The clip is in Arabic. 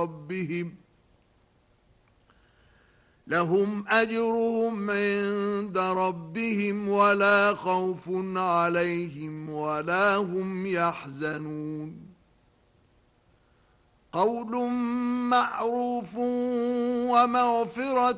ربهم عند ربهم ولا خوف عليهم ولا هم يحزنون قول معروف ومغفرة